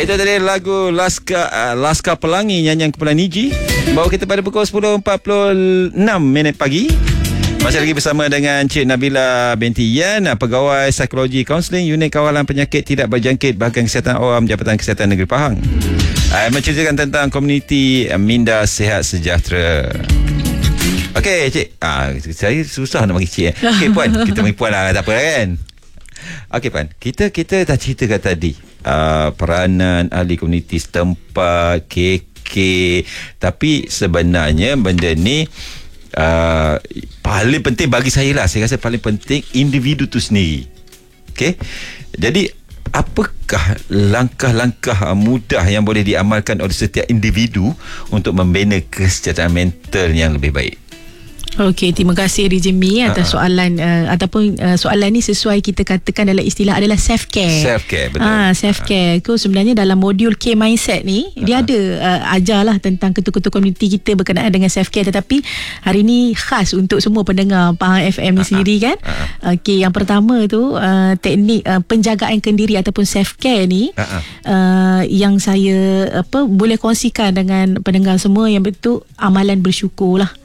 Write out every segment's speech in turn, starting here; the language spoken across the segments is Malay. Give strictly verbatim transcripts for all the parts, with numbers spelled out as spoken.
Itu tadi lagu Laskar uh, Laskar Pelangi, nyanyian Kepulauan Niji. Bawa kita pada pukul sepuluh empat puluh enam minit pagi. Masih lagi bersama dengan Cik Nabila binti Yan, Pegawai Psikologi Kaunseling Unit Kawalan Penyakit Tidak Berjangkit Bahagian Kesihatan Awam Jabatan Kesihatan Negeri Pahang. uh, Menceritakan tentang komuniti uh, Minda Sihat Sejahtera. Okey, Cik. Ah, saya susah nak bagi Cik. Eh. Okey, Puan. Kita bagi Puan lah. Tak apa kan? Okey, Puan. Kita kita dah ceritakan tadi. Uh, peranan ahli komuniti setempat, K K. Tapi sebenarnya benda ni uh, paling penting bagi saya lah. Saya rasa paling penting individu tu sendiri. Okey. Jadi, apakah langkah-langkah mudah yang boleh diamalkan oleh setiap individu untuk membina kesejahteraan mental yang lebih baik? Okey, terima kasih D J Mi atas uh-huh. soalan uh, ataupun uh, soalan ni sesuai kita katakan dalam istilah adalah self care. Self care, betul. Ah, self care. Uh-huh. Sebenarnya dalam modul K mindset ni uh-huh. dia ada uh, ajarlah tentang ketua-ketua komuniti kita berkenaan dengan self care, tetapi hari ni khas untuk semua pendengar Pahang F M ni uh-huh. sendiri kan. Uh-huh. Okey, yang pertama tu uh, teknik uh, penjagaan kendiri ataupun self care ni uh-huh. uh, yang saya apa boleh kongsikan dengan pendengar semua yang betul amalan bersyukur lah.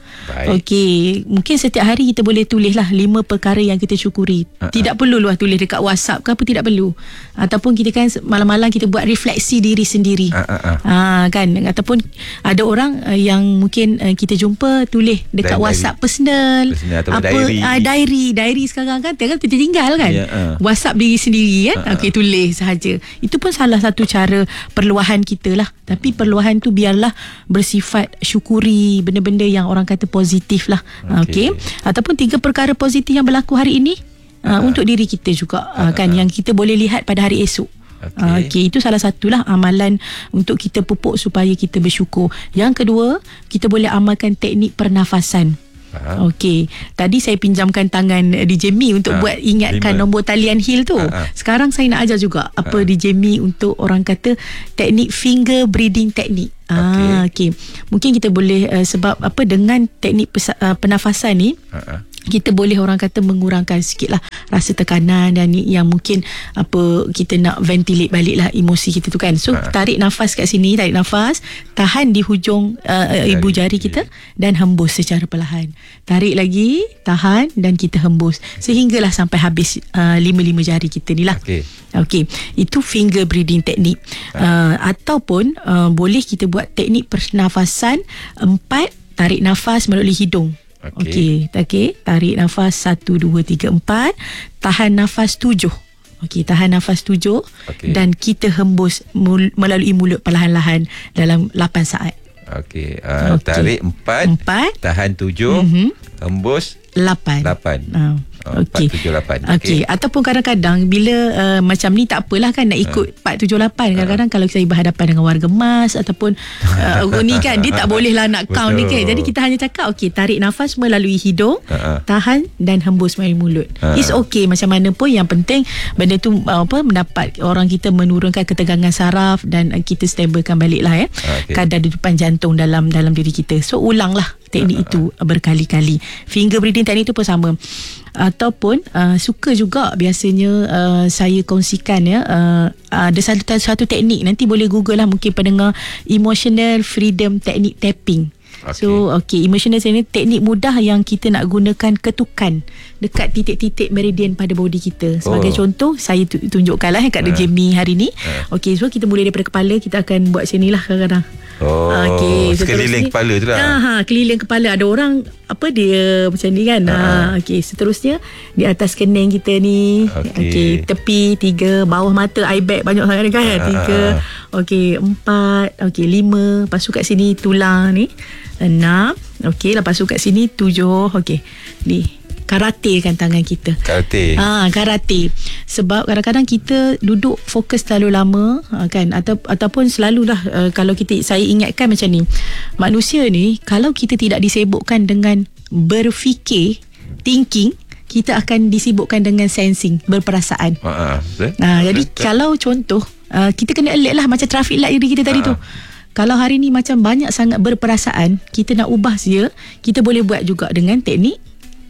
Okey, mungkin setiap hari kita boleh tulis lah lima perkara yang kita syukuri. Uh-huh. Tidak perlu lah tulis dekat WhatsApp ke apa, tidak perlu. Ataupun kita kan malam-malam kita buat refleksi diri sendiri. Uh-huh. Ha, kan, ataupun ada orang uh, yang mungkin uh, kita jumpa tulis dekat diary. WhatsApp personal, personal apa diary. Uh, diary, diary sekarang kan tengah tertinggal kan. Yeah, uh. WhatsApp diri sendiri kan. Uh-huh. Okey, tulis sahaja. Itu pun salah satu cara perluahan kita lah. Tapi perluahan tu biarlah bersifat syukuri benda-benda yang orang kata positif lah. Okey. Okay. Ataupun tiga perkara positif yang berlaku hari ini uh, uh, untuk diri kita juga uh, uh, kan uh, yang kita boleh lihat pada hari esok. Okey, uh, okay. Itu salah satulah amalan untuk kita pupuk supaya kita bersyukur. Yang kedua, kita boleh amalkan teknik pernafasan. Uh-huh. Okey, tadi saya pinjamkan tangan D J Mi untuk uh, buat ingatkan lima. Nombor talian Hill tu. Uh-huh. Sekarang saya nak ajar juga apa uh-huh. D J Mi untuk orang kata teknik finger breathing teknik. Ah, okey. Mungkin kita boleh uh, sebab apa dengan teknik pesa, uh, pernafasan ni uh-huh. kita boleh orang kata mengurangkan sikit lah rasa tekanan dan yang mungkin apa kita nak ventilate balik lah emosi kita tu kan. So uh-huh. tarik nafas kat sini, tarik nafas, tahan di hujung uh, jari, ibu jari kita dan hembus secara perlahan. Tarik lagi, tahan dan kita hembus sehinggalah sampai habis uh, lima-lima jari kita ni lah. Okey. Okey, itu finger breathing teknik. Uh, ataupun uh, boleh kita buat teknik pernafasan empat, tarik nafas melalui hidung. Okey, okey, okay. Tarik nafas satu, dua, tiga, empat, tahan nafas tujuh. Okey, tahan nafas tujuh okay. dan kita hembus mul- melalui mulut perlahan-lahan dalam lapan saat. Okey, uh, okay. Tarik empat, empat, tahan tujuh, mm-hmm. hembus lapan. lapan. Uh. Okey. empat tujuh lapan. Okey. Okay. Ataupun kadang-kadang bila uh, macam ni tak apalah kan nak ikut uh. empat tujuh lapan. Kadang-kadang uh. kalau saya berhadapan dengan warga mas ataupun uh, ni kan dia tak boleh lah nak count ni kan. Jadi kita hanya cakap okey, tarik nafas melalui hidung, uh-uh. tahan dan hembus melalui mulut. Uh-uh. It's okay macam mana pun, yang penting benda tu uh, apa mendapat orang kita menurunkan ketegangan saraf dan uh, kita stabilkan balik lah ya. Okay. Kadar dedupan jantung dalam dalam diri kita. So ulanglah teknik uh-huh. itu berkali-kali. Finger breathing teknik itu pun sama. Ataupun uh, suka juga biasanya uh, saya kongsikan ya uh, ada satu, satu teknik, nanti boleh google lah mungkin pendengar, emotional freedom teknik tapping. Okay. So okay, emotional teknik, teknik mudah yang kita nak gunakan ketukan dekat titik-titik meridian pada body kita. Sebagai oh. contoh, saya tunjukkan lah kat uh. D J Mi hari ni. Uh. Okay, so kita mulai daripada kepala, kita akan buat sini lah kadang-kadang. Oh, okay, sekeliling kepala tu lah. Ha, keliling kepala. Ada orang apa dia macam ni kan. Ha, okey, seterusnya di atas kening kita ni. Okey, okay, tepi tiga, bawah mata, eye bag banyak sangat kan. Ha, tiga. Okey, empat, okey, lima. Lepas tu kat sini tulang ni. Enam. Okey, lepas tu kat sini tujuh. Okey. Ni karate kan tangan kita. Karate. Ah, ha, karate. Sebab kadang-kadang kita duduk fokus terlalu lama kan, atau ataupun selalulah uh, kalau kita saya ingatkan macam ni. Manusia ni kalau kita tidak disibukkan dengan berfikir, thinking, kita akan disibukkan dengan sensing, berperasaan. Ha, uh, jadi kalau contoh uh, kita kena alert lah macam traffic light diri kita tadi uh. tu. Kalau hari ni macam banyak sangat berperasaan, kita nak ubah saja, kita boleh buat juga dengan teknik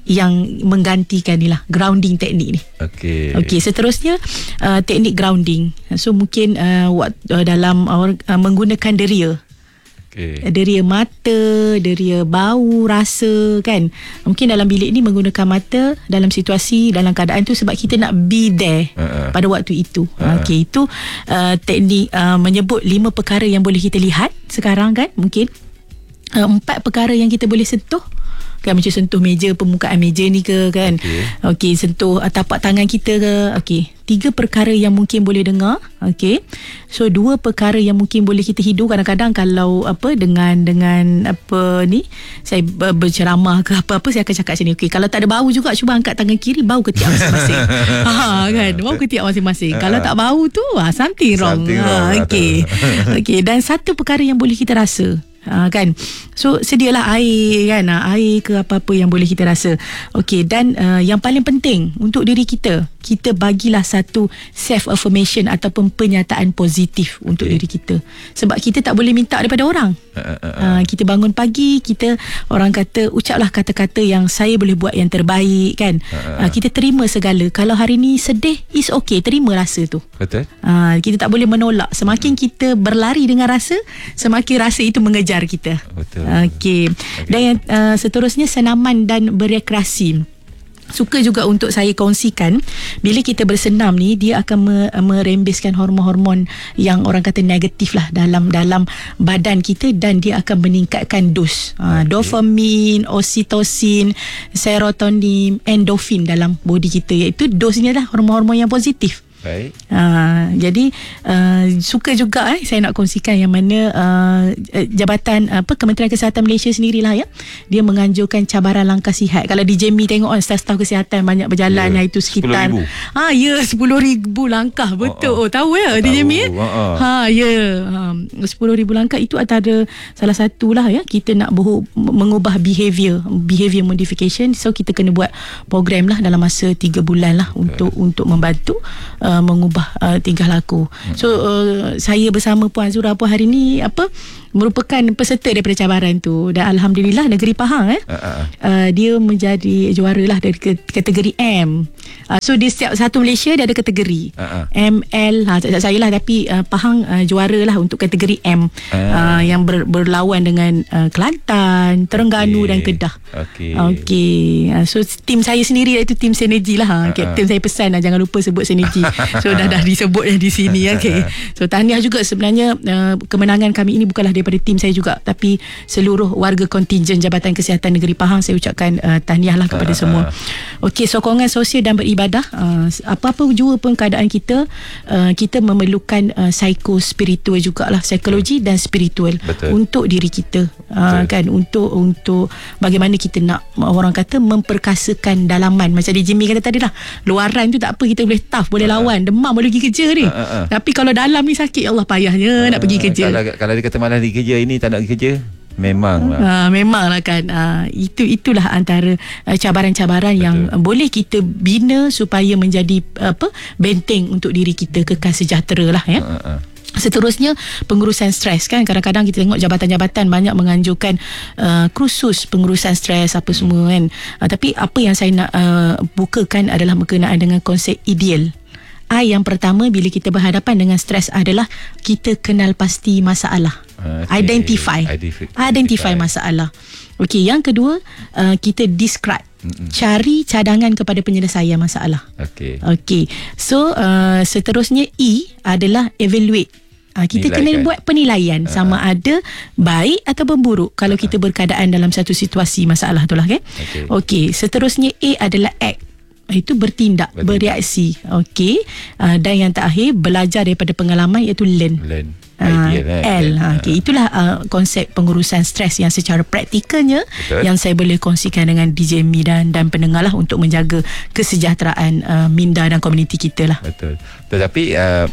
yang menggantikan ni lah, grounding teknik ni. Okey. Okey, seterusnya uh, teknik grounding. So mungkin uh, wat, uh, dalam uh, uh, menggunakan deria. Okay. Deria mata, deria bau, rasa kan. Mungkin dalam bilik ni menggunakan mata dalam situasi, dalam keadaan tu sebab kita nak be there uh-uh. pada waktu itu. Uh-uh. Okey, itu uh, teknik uh, menyebut lima perkara yang boleh kita lihat sekarang kan. Mungkin uh, empat perkara yang kita boleh sentuh. Kan, macam sentuh meja, permukaan meja ni ke kan. Okey, okay, sentuh uh, tapak tangan kita ke. Okey, tiga perkara yang mungkin boleh dengar. Okey. So dua perkara yang mungkin boleh kita hidu. Kadang-kadang kalau apa dengan dengan apa ni saya berceramah ke apa-apa, saya akan cakap macam ni. Okey, kalau tak ada bau juga cuba angkat tangan kiri, bau ketiak masing-masing. ha kan, bau ketiak masing-masing. Kalau tak bau tu ah something wrong. Something wrong. Ha okey. Okey, dan satu perkara yang boleh kita rasa. Ha, kan, so sedialah air kan, ha, air ke apa-apa yang boleh kita rasa. Okey, dan uh, yang paling penting untuk diri kita, kita bagilah satu self affirmation ataupun pernyataan positif okay. untuk diri kita, sebab kita tak boleh minta daripada orang. uh, uh, uh. Uh, kita bangun pagi, kita orang kata ucaplah kata-kata yang saya boleh buat yang terbaik kan. uh, uh. Uh, kita terima segala. Kalau hari ni sedih, is okay, terima rasa tu. Betul. Uh, kita tak boleh menolak. Semakin hmm. kita berlari dengan rasa, semakin rasa itu mengejar kita. Betul. Okey. Okay. Dan yang uh, seterusnya senaman dan berekreasi. Suka juga untuk saya kongsikan, bila kita bersenam ni dia akan me- merembeskan hormon-hormon yang orang kata negatif lah dalam dalam badan kita, dan dia akan meningkatkan dos. Okay. Uh, dopamin, oksitosin, serotonin, endorfin dalam body kita, iaitu dosnya lah hormon-hormon yang positif. Baik. Uh, jadi uh, suka juga eh, saya nak kongsikan yang mana uh, Jabatan apa Kementerian Kesihatan Malaysia sendirilah ya, dia menganjurkan cabaran langkah sihat. Kalau D J M I tengok on staf-staf kesihatan banyak berjalan, yeah. itu sekitar ah ya sepuluh ribu langkah. Betul. Oh, oh tahu ya D J M I ya? Ha ya um, sepuluh ribu langkah itu antara salah satulah ya, kita nak berhub, mengubah behavior behavior modification. So kita kena buat program lah dalam masa tiga bulan lah, okay. untuk untuk membantu uh, mengubah uh, tingkah laku. Hmm. So uh, saya bersama Puan Azura Puan hari ni apa merupakan peserta daripada cabaran tu, dan alhamdulillah negeri Pahang eh uh, uh. Uh, dia menjadi juara lah dari kategori M. Uh, so di setiap satu Malaysia dia ada kategori uh, uh. M, L, ha, saya lah, tapi uh, Pahang uh, juara lah untuk kategori M, uh. Uh, yang ber, berlawan dengan uh, Kelantan, Terengganu okay. dan Kedah. Okey. Okey. Uh, so tim saya sendiri iaitu tim Sinergi lah. Ha. Uh, uh. Kapten saya pesan lah, jangan lupa sebut Sinergi. So dah dah disebut di sini. Okey. So tahniah juga sebenarnya, uh, kemenangan kami ini bukanlah daripada tim saya juga, tapi seluruh warga kontingen Jabatan Kesihatan Negeri Pahang. Saya ucapkan uh, tahniah lah kepada uh, semua. Okey, sokongan sosial dan beribadah. Uh, apa-apa jua pun keadaan kita, uh, kita memerlukan uh, psikospiritual jugalah, psikologi dan spiritual. Betul. Untuk diri kita. Uh, kan, untuk untuk bagaimana kita nak, orang kata, memperkasakan dalaman. Macam D J M I kata tadi lah, luaran tu tak apa, kita boleh tough, boleh uh, lawan, demam boleh pergi kerja ni. Uh, uh, uh. Tapi kalau dalam ni sakit, Allah payahnya uh, nak pergi kerja. Kalau, kalau dia kata malas pergi kerja, ini tak nak pergi kerja, memanglah. Uh, memanglah kan. Uh, itu itulah antara uh, cabaran-cabaran Betul. yang uh, boleh kita bina supaya menjadi uh, apa benteng untuk diri kita kekal sejahtera lah ya. Uh, uh. Seterusnya pengurusan stres kan, kadang-kadang kita tengok jabatan-jabatan banyak menganjurkan uh, kursus pengurusan stres apa semua kan. Uh, tapi apa yang saya nak uh, bukakan adalah berkenaan dengan konsep ideal. I yang pertama bila kita berhadapan dengan stres adalah kita kenal pasti masalah. Okay. Identify. Identify. Identify masalah. Okey, yang kedua uh, kita describe. Mm-mm. Cari cadangan kepada penyelesaian masalah. Okey. Okey. So uh, seterusnya E adalah evaluate. Uh, kita Nilai, kena kan? buat penilaian uh-huh. sama ada baik ataupun buruk kalau uh-huh. kita berkeadaan dalam satu situasi masalah tu lah kan. Okey. Okay. Seterusnya A adalah act. Itu bertindak, bertindak. bereaksi. Okey. Uh, dan yang terakhir belajar daripada pengalaman, iaitu learn. Learn. Uh, L. Ha, okay. Itulah uh, konsep pengurusan stres yang secara praktikalnya Betul. yang saya boleh kongsikan dengan D J M I dan dan pendengar lah untuk menjaga kesejahteraan uh, minda dan komuniti kita lah. Betul. Tetapi uh,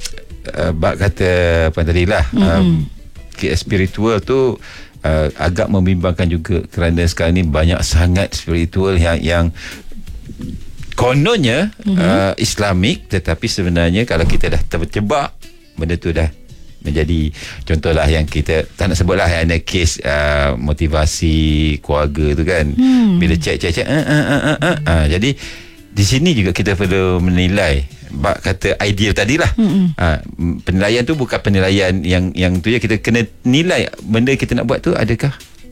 uh, bak kata apa tadi lah, mm-hmm. uh, spiritual tu uh, agak membimbangkan juga, kerana sekarang ni banyak sangat spiritual yang yang kononnya mm-hmm. uh, Islamik, tetapi sebenarnya kalau kita dah terjebak benda tu dah menjadi contohlah yang kita tak nak sebutlah yang ada kes uh, motivasi keluarga tu kan. Hmm. Bila cek-cek-cek uh, uh, uh, uh, uh, uh. jadi di sini juga kita perlu menilai bak kata ideal tadilah. Hmm. Uh, penilaian tu bukan penilaian yang yang tu je, kita kena nilai benda kita nak buat tu adakah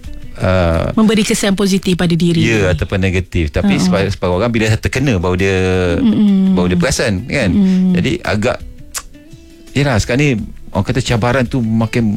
Uh, memberi kesan positif pada diri, ya, ataupun negatif. Tapi uh-huh. sebagai orang bila terkena baru dia mm-hmm. baru dia perasan kan. Mm-hmm. Jadi agak yalah sekarang ni orang kata cabaran tu makin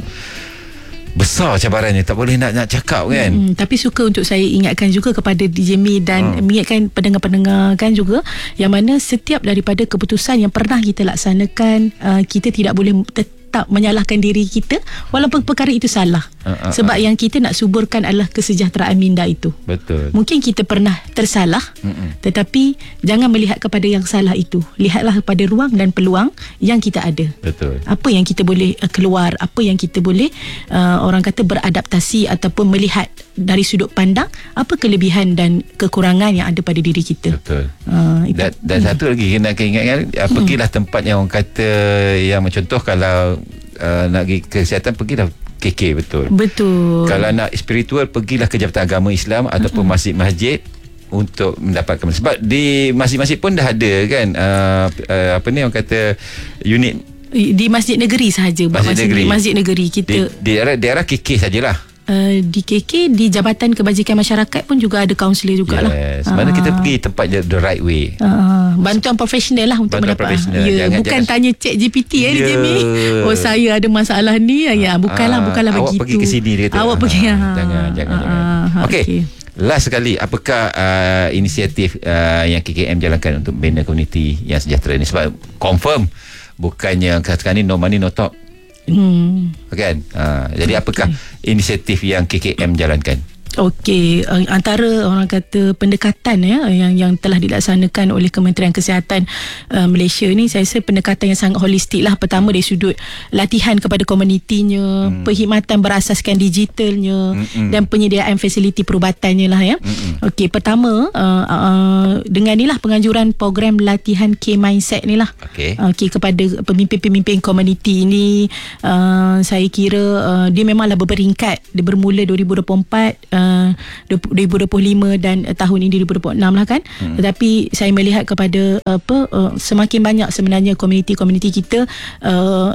besar cabarannya, tak boleh nak nak cakap kan. Mm-hmm. Tapi suka untuk saya ingatkan juga kepada D J Mi dan uh. mengingatkan pendengar-pendengar kan juga, yang mana setiap daripada keputusan yang pernah kita laksanakan, uh, kita tidak boleh tetap menyalahkan diri kita walaupun perkara itu salah. Uh, uh, Sebab uh. yang kita nak suburkan adalah kesejahteraan minda itu. Betul. Mungkin kita pernah tersalah, uh-uh. tetapi jangan melihat kepada yang salah itu. Lihatlah kepada ruang dan peluang yang kita ada. Betul. Apa yang kita boleh uh, keluar, apa yang kita boleh uh, orang kata beradaptasi ataupun melihat dari sudut pandang apa kelebihan dan kekurangan yang ada pada diri kita. Betul. Uh, dan dan hmm. satu lagi kena ingatkan, uh, pergilah hmm. tempat yang orang kata yang mencontoh kalau uh, nak pergi kesihatan, pergilah K K betul. Betul. Kalau nak spiritual, pergilah ke Jabatan Agama Islam ataupun uh-huh. masjid-masjid untuk mendapatkan. Sebab di masjid-masjid pun dah ada kan uh, uh, apa ni orang kata unit di masjid negeri sahaja. Masjid, masjid negeri. Masjid negeri kita di, di daerah, daerah K K sajalah. Uh, di K K, di Jabatan Kebajikan Masyarakat pun juga ada kaunselor jugalah. Yes. Mana uh, kita pergi tempat the right way. Uh, bantuan profesional lah untuk bantuan mendapat. Ya, jangan, bukan jangan tanya cek G P T ya, ya. J M I. Oh saya ada masalah ni. Ya, bukanlah, bukanlah uh, begitu. Awak pergi ke sini dia kata. Awak uh, pergi. Uh, jangan, jangan, uh, jangan. Uh, Okey. Okay. Last sekali, apakah uh, inisiatif uh, yang K K M jalankan untuk bina komuniti yang sejahtera ini? Sebab confirm bukannya sekarang ni no money no talk. Hmm. Kan? Ha, jadi apakah okay. inisiatif yang K K M jalankan? Okey, uh, antara orang kata pendekatan ya yang yang telah dilaksanakan oleh Kementerian Kesihatan uh, Malaysia ni, saya rasa pendekatan yang sangat holistik lah. Pertama dari sudut latihan kepada komunitinya, hmm. perkhidmatan berasaskan digitalnya, hmm. dan penyediaan fasiliti perubatannya lah ya. Hmm. Okey, pertama uh, uh, dengan ni lah penganjuran program latihan K-Mindset ni lah. Okey, okay, kepada pemimpin-pemimpin komuniti ini, uh, saya kira uh, dia memanglah berperingkat. Dia bermula dua ribu dua puluh empat uh, dua ribu dua puluh lima dan uh, tahun ini dua ribu dua puluh enam lah kan. Hmm. Tetapi saya melihat kepada apa uh, semakin banyak sebenarnya komuniti-komuniti kita uh,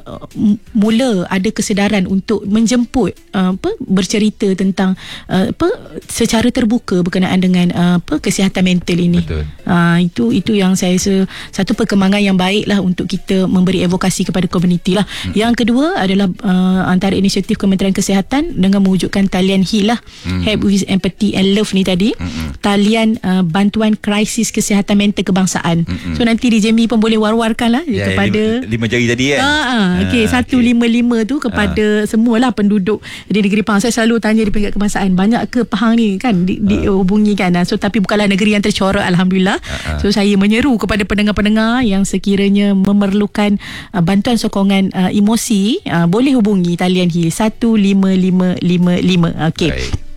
mula ada kesedaran untuk menjemput uh, apa bercerita tentang uh, apa secara terbuka berkenaan dengan uh, apa kesihatan mental ini. Betul. Uh, itu itu yang saya rasa satu perkembangan yang baik lah untuk kita memberi advokasi kepada komuniti lah. Hmm. Yang kedua adalah uh, antara inisiatif Kementerian Kesihatan dengan mewujudkan talian H I L lah. Hmm. Help with Empathy and Love ni tadi. Mm-hmm. Talian uh, bantuan krisis kesihatan mental kebangsaan. Mm-hmm. So nanti D J M I pun boleh war-warkan lah ya, kepada lima, lima jari tadi kan. Ah, ah, okay, ah, satu lima lima tu kepada ah. semualah penduduk di negeri Pahang. Saya selalu tanya di peringkat kebangsaan, banyak ke Pahang ni kan di, dihubungi kan. So tapi bukanlah negeri yang tercorot, alhamdulillah. Ah, ah. So saya menyeru kepada pendengar-pendengar yang sekiranya memerlukan uh, bantuan sokongan uh, emosi, uh, boleh hubungi talian H I L satu lima lima lima lima. Okey.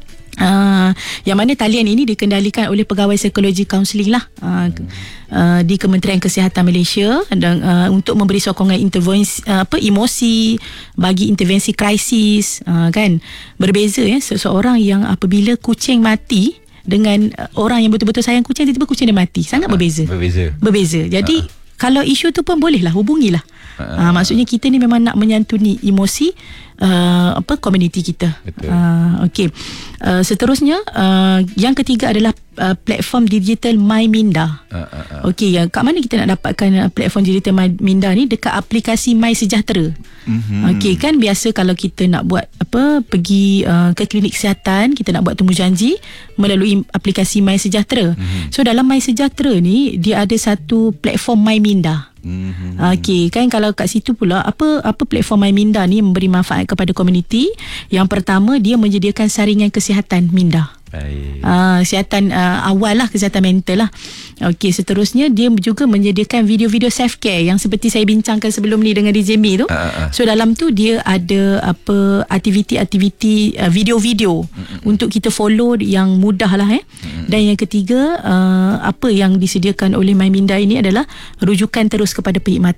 Uh, yang mana talian ini dikendalikan oleh pegawai psikologi kaunseling lah uh, hmm. uh, di Kementerian Kesihatan Malaysia dan uh, untuk memberi sokongan intervensi uh, apa emosi bagi intervensi krisis uh, kan. Berbeza ya, seseorang yang apabila kucing mati dengan uh, orang yang betul-betul sayang kucing, tiba-tiba kucing dia mati, sangat uh, berbeza. Berbeza. Berbeza. Jadi uh. kalau isu tu pun bolehlah hubungilah. Uh, uh, maksudnya kita ni memang nak menyantuni emosi uh, apa komuniti kita. Uh, Okey. Uh, seterusnya uh, yang ketiga adalah uh, platform digital MyMinda. Uh, uh, uh. Okey, yang kat mana kita nak dapatkan uh, platform digital MyMinda ni? Dekat aplikasi My Sejahtera. Mm-hmm. Okey, kan biasa kalau kita nak buat apa pergi uh, ke klinik kesihatan, kita nak buat temu janji melalui aplikasi My Sejahtera. Mm-hmm. So dalam My Sejahtera ni dia ada satu platform MyMinda. Mm-hmm. Okey, kan kalau kat situ pula apa apa platform MyMinda ni memberi manfaat kepada komuniti. Yang pertama, dia menyediakan saringan kesihatan minda. Uh, kesihatan uh, awal lah, kesihatan mental lah. Okey, seterusnya dia juga menyediakan video-video self care yang seperti saya bincangkan sebelum ni dengan D J M I tu. Uh, uh. So dalam tu dia ada apa aktiviti-aktiviti uh, video-video uh, uh. untuk kita follow yang mudah lah eh. Uh. Dan yang ketiga uh, apa yang disediakan oleh MyMinda ini adalah rujukan terus kepada perkhidmatan.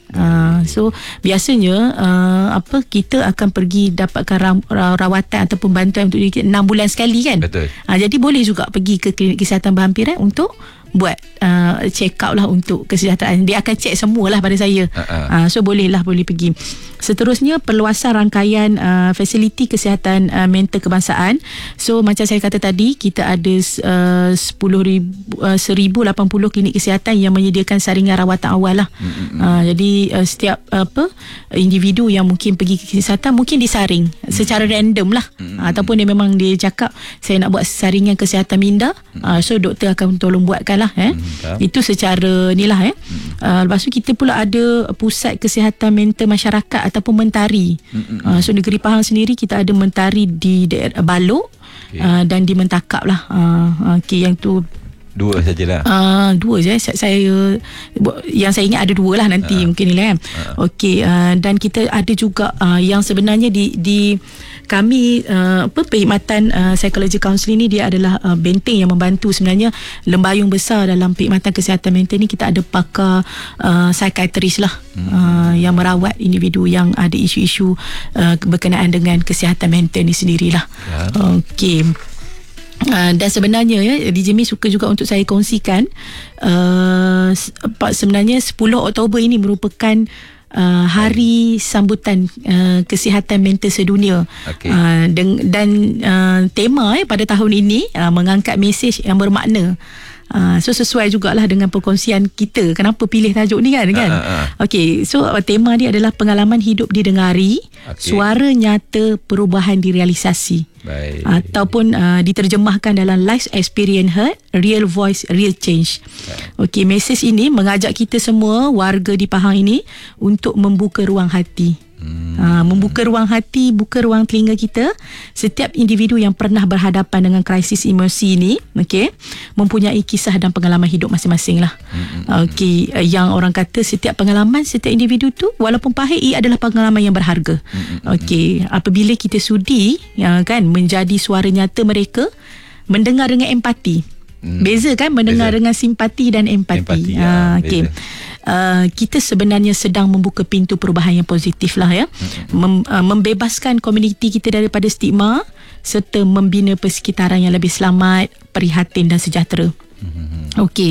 Uh, so biasanya uh, apa kita akan pergi dapatkan ra- rawatan ataupun bantuan untuk diri kita enam bulan sekali kan. Betul. Uh, jadi boleh juga pergi ke klinik kesihatan berhampiran untuk buat uh, check up lah untuk kesihatan. Dia akan check semualah pada saya. Uh-uh. Uh, so bolehlah boleh pergi. Seterusnya perluasan rangkaian uh, fasiliti kesihatan uh, mental kebangsaan. So macam saya kata tadi, kita ada uh, sepuluh ribu, uh, seribu lapan puluh klinik kesihatan yang menyediakan saringan rawatan awal lah. Mm-hmm. Uh, jadi uh, setiap uh, apa individu yang mungkin pergi ke kesihatan mungkin disaring mm-hmm. secara random lah. Mm-hmm. Uh, ataupun dia memang dia cakap saya nak buat saringan kesihatan minda. Mm-hmm. Uh, so doktor akan tolong buatkan lah. Eh. Mm-hmm. Itu secara ni lah. Eh. Mm-hmm. Uh, lepas tu kita pula ada pusat kesihatan mental masyarakat ataupun mentari. Mm-hmm. Uh, so negeri Pahang sendiri kita ada mentari di daerah Balok, okay. uh, dan di Mentakap lah. Uh, okay, yang tu dua sajalah. Uh, dua je. Saya, saya yang saya ingat ada dua lah nanti uh. mungkin ni lah kan. Uh. Okey, uh, dan kita ada juga uh, yang sebenarnya di di kami uh, apa perkhidmatan uh, psychology counselling ni dia adalah uh, benteng yang membantu sebenarnya lembayung besar dalam perkhidmatan kesihatan mental ni. Kita ada pakar uh, psikiatris lah hmm. uh, yang merawat individu yang ada isu-isu uh, berkenaan dengan kesihatan mental ni sendirilah. Ya. Okey. Uh, dan sebenarnya ya D J Mi suka juga untuk saya kongsikan uh, sebenarnya sepuluh Oktober ini merupakan Uh, hari sambutan uh, kesihatan mental sedunia. Okay. Uh, dan dan uh, tema eh, pada tahun ini uh, mengangkat mesej yang bermakna. Uh, so sesuai jugalah dengan perkongsian kita. Kenapa pilih tajuk ni kan? kan? Uh, uh, uh. Okey, so uh, tema ni adalah pengalaman hidup didengari, okay. Suara nyata perubahan direalisasi. Baik. Ataupun uh, diterjemahkan dalam life experience heard, real voice, real change. Okey, mesej ini mengajak kita semua warga di Pahang ini untuk membuka ruang hati. Hmm. Ha, membuka ruang hati, buka ruang telinga kita. Setiap individu yang pernah berhadapan dengan krisis emosi ini, okey, mempunyai kisah dan pengalaman hidup masing-masing lah. Hmm. Okey, yang orang kata setiap pengalaman setiap individu tu walaupun pahit, ia adalah pengalaman yang berharga. Hmm. Okey, apabila kita sudi ya kan menjadi suara nyata mereka, mendengar dengan empati. Hmm. Beza kan mendengar beza. Dengan simpati dan empati. empati ha, okey. Uh, kita sebenarnya sedang membuka pintu perubahan yang positif lah ya. Mem, uh, membebaskan komuniti kita daripada stigma serta membina persekitaran yang lebih selamat, prihatin dan sejahtera. Okey,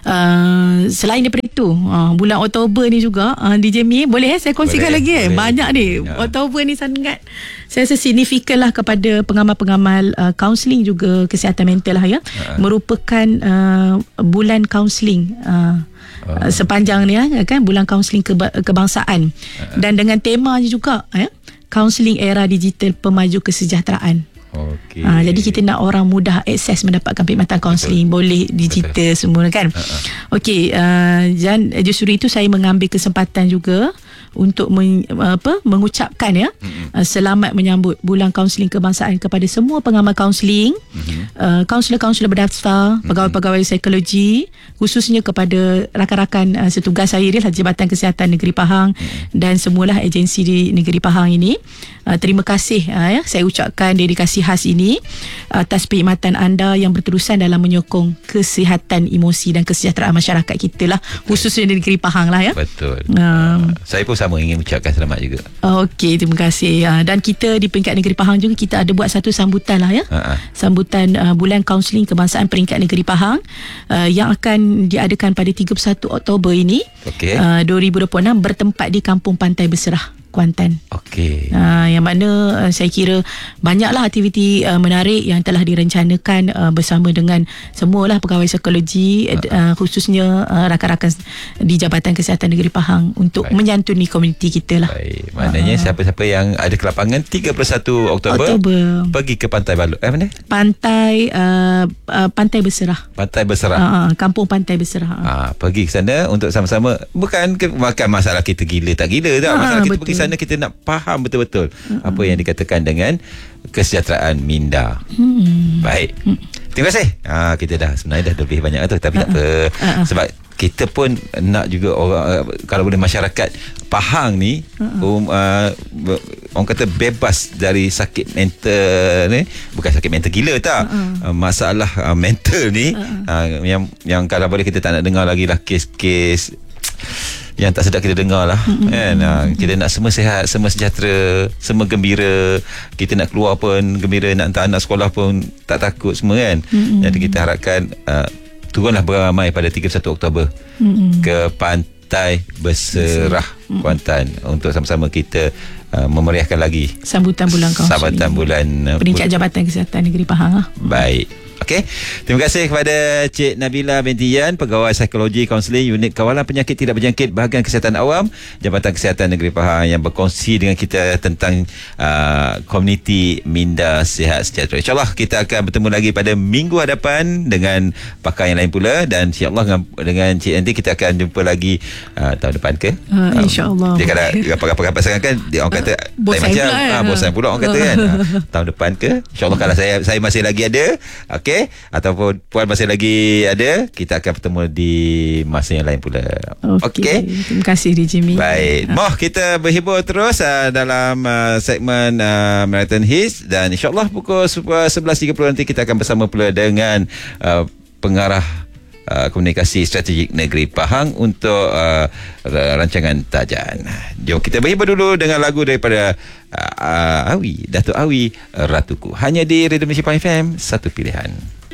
uh, selain daripada itu uh, bulan Oktober ni juga uh, D J Mi boleh eh saya kongsikan boleh, lagi eh boleh. Banyak ni ya. Oktober ni sangat saya rasa signifikan lah kepada pengamal-pengamal kaunseling uh, juga kesihatan mental lah ya. Uh-huh. Merupakan uh, bulan kaunseling uh, uh, sepanjang ni uh, kan bulan kaunseling keba- kebangsaan. Uh-huh. Dan dengan temanya juga ya, kaunseling era digital pemaju kesejahteraan. Okay. Ha, jadi kita nak orang mudah akses mendapatkan perkhidmatan kaunseling, boleh digital betul. Semua kan. Uh-huh. Okey, uh, dan justru itu saya mengambil kesempatan juga untuk men, apa mengucapkan ya uh-huh. uh, selamat menyambut bulan kaunseling kebangsaan kepada semua pengamal kaunseling, uh-huh. uh, kaunselor-kaunselor berdaftar, uh-huh. pegawai-pegawai psikologi, khususnya kepada rakan-rakan uh, setugas saya di Jabatan Kesihatan Negeri Pahang uh-huh. dan semualah agensi di Negeri Pahang ini. Uh, terima kasih uh, ya saya ucapkan dedikasi khas ini atas perkhidmatan anda yang berterusan dalam menyokong kesihatan emosi dan kesejahteraan masyarakat kita lah, khususnya di Negeri Pahang lah ya. Betul. Um, saya pun sama ingin ucapkan selamat juga. Okey, terima kasih. Uh, dan kita di peringkat Negeri Pahang juga kita ada buat satu sambutan lah ya. Uh-huh. Sambutan uh, bulan kaunseling kebangsaan peringkat Negeri Pahang uh, yang akan diadakan pada tiga puluh satu Oktober ini okay. uh, dua ribu dua puluh enam bertempat di Kampung Pantai Berserah, Kuantan. Okey. Uh, yang mana uh, saya kira banyaklah aktiviti uh, menarik yang telah direncanakan uh, bersama dengan semualah pegawai psikologi uh, uh, khususnya uh, rakan-rakan di Jabatan Kesihatan Negeri Pahang untuk baik. Menyantuni komuniti kita lah. Baik. Maknanya uh, siapa-siapa yang ada kelapangan tiga puluh satu Oktober, Oktober pergi ke Pantai Balok. Eh mana? Pantai uh, uh, Pantai Berserah. Pantai Berserah. Uh, uh, Kampung Pantai Berserah. Uh. Uh, pergi ke sana untuk sama-sama, bukan ke, bukan masalah kita gila tak gila tak. Uh, masalah kita betul. Pergi sana kita nak faham betul-betul uh-huh. apa yang dikatakan dengan kesejahteraan minda. Hmm. Baik. Hmm. Terima kasih. Ha, kita dah sebenarnya dah lebih banyak tu, tapi uh-huh. tak apa. Uh-huh. Sebab kita pun nak juga orang, kalau boleh masyarakat Pahang ni uh-huh. um, uh, orang kata bebas dari sakit mental ni, bukan sakit mental gila tak. Uh-huh. Uh, masalah uh, mental ni uh-huh. uh, yang yang kalau boleh kita tak nak dengar lagi lah kes-kes yang tak sedap kita dengar lah. Mm-hmm. Kan? Ha, kita nak semua sihat, semua sejahtera, semua gembira. Kita nak keluar pun gembira, nak hantar anak sekolah pun tak takut semua kan. Mm-hmm. Jadi kita harapkan uh, turunlah beramai pada tiga puluh satu Oktober mm-hmm. ke pantai Berserah mm-hmm. Kuantan untuk sama-sama kita uh, memeriahkan lagi sambutan bulan Kausri, sambutan bulan uh, Peringkat Jabatan Kesihatan Negeri Pahang. Ha? Baik. Okey. Terima kasih kepada Cik Nabila binti Yan, Pegawai Psikologi Kaunseling Unit Kawalan Penyakit Tidak Berjangkit Bahagian Kesihatan Awam Jabatan Kesihatan Negeri Pahang, yang berkongsi dengan kita tentang uh, komuniti minda sihat sejahtera. InsyaAllah kita akan bertemu lagi pada minggu hadapan dengan pakar yang lain pula, dan insyaAllah dengan, dengan Cik nanti kita akan jumpa lagi uh, tahun depan ke? Uh, InsyaAllah. Dia kata rapat-rapat pasangan kan, dia orang kata uh, bosan macam pula, ah, bosan pula orang kata kan. uh, tahun depan ke? InsyaAllah kalau saya saya masih lagi ada. Okey. Ataupun puan masih lagi ada, kita akan bertemu di masa yang lain pula. Okey. Okay. Terima kasih D J Mi. Baik. Moh kita berhibur terus uh, dalam uh, segmen uh, Marathon Hits, dan insyaAllah pukul sebelas tiga puluh nanti kita akan bersama pula dengan uh, pengarah uh, komunikasi strategik Negeri Pahang untuk uh, rancangan Tajan. Jom kita berhibur dulu dengan lagu daripada uh, uh, Awi, Datuk Awi, Ratuku. Hanya di Radio Malaysia Pahang F M, satu pilihan.